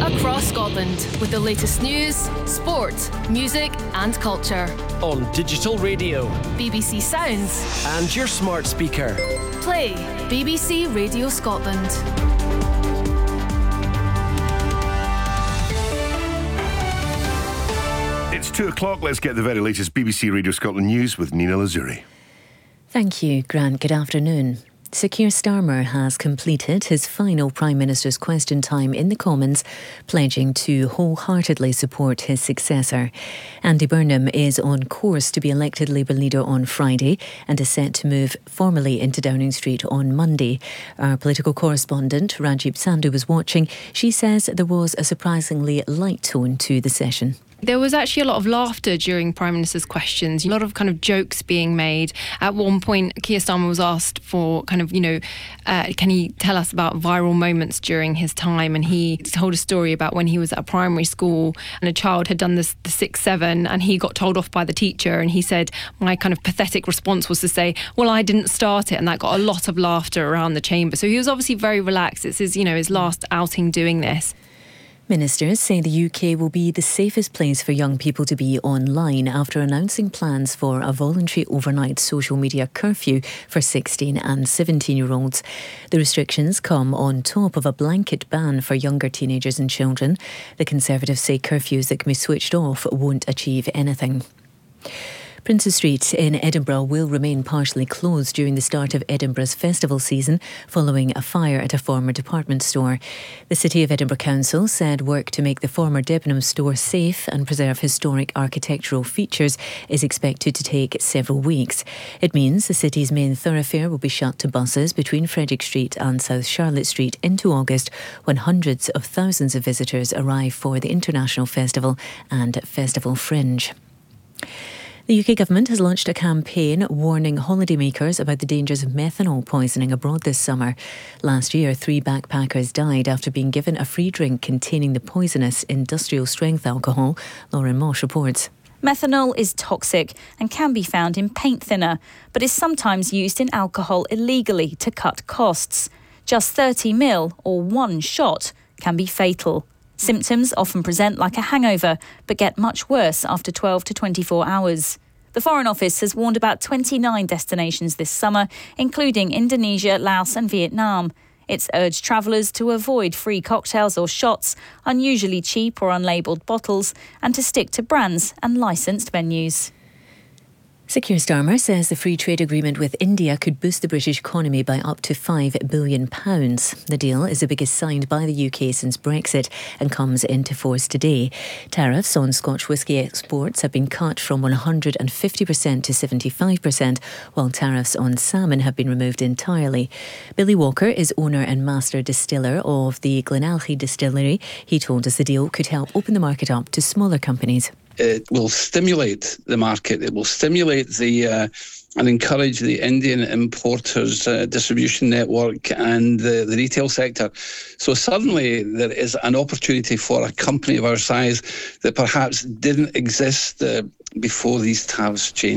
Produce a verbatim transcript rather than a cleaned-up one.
across Scotland with the latest news, sport, music and culture. On digital radio, B B C Sounds and your smart speaker. Play B B C Radio Scotland. It's two o'clock. Let's get the very latest B B C Radio Scotland news with Nina Lazuri. Thank you, Grant. Good afternoon. Sir Keir Starmer has completed his final Prime Minister's question time in the Commons, pledging to wholeheartedly support his successor. Andy Burnham is on course to be elected Labour leader on Friday and is set to move formally into Downing Street on Monday. Our political correspondent, Rajib Sandhu, was watching. She says there was a surprisingly light tone to the session. There was actually a lot of laughter during Prime Minister's questions, a lot of kind of jokes being made. At one point, Keir Starmer was asked for kind of, you know, uh, can he tell us about viral moments during his time? And he told a story about when he was at a primary school and a child had done this, the six seven and he got told off by the teacher. And he said, my kind of pathetic response was to say, well, I didn't start it. And that got a lot of laughter around the chamber. So he was obviously very relaxed. It's his, you know, his last outing doing this. Ministers say the U K will be the safest place for young people to be online after announcing plans for a voluntary overnight social media curfew for sixteen and seventeen-year-olds. The restrictions come on top of a blanket ban for younger teenagers and children. The Conservatives say curfews that can be switched off won't achieve anything. Princes Street in Edinburgh will remain partially closed during the start of Edinburgh's festival season following a fire at a former department store. The City of Edinburgh Council said work to make the former Debenhams store safe and preserve historic architectural features is expected to take several weeks. It means the city's main thoroughfare will be shut to buses between Frederick Street and South Charlotte Street into August, when hundreds of thousands of visitors arrive for the International Festival and Festival Fringe. The U K government has launched a campaign warning holidaymakers about the dangers of methanol poisoning abroad this summer. Last year, three backpackers died after being given a free drink containing the poisonous industrial-strength alcohol. Lauren Mosh reports. Methanol is toxic and can be found in paint thinner, but is sometimes used in alcohol illegally to cut costs. Just thirty mil, or one shot, can be fatal. Symptoms often present like a hangover, but get much worse after twelve to twenty-four hours. The Foreign Office has warned about twenty-nine destinations this summer, including Indonesia, Laos and Vietnam. It's urged travellers to avoid free cocktails or shots, unusually cheap or unlabelled bottles, and to stick to brands and licensed venues. Sir Keir Starmer says the free trade agreement with India could boost the British economy by up to five billion pounds. The deal is the biggest signed by the U K since Brexit and comes into force today. Tariffs on Scotch whisky exports have been cut from one hundred fifty percent to seventy-five percent, while tariffs on salmon have been removed entirely. Billy Walker is owner and master distiller of the Glenalchie distillery. He told us the deal could help open the market up to smaller companies. It will stimulate the market. It will stimulate the uh, and encourage the Indian importers' uh, distribution network and the, the retail sector. So suddenly there is an opportunity for a company of our size that perhaps didn't exist uh, before these tariffs changed.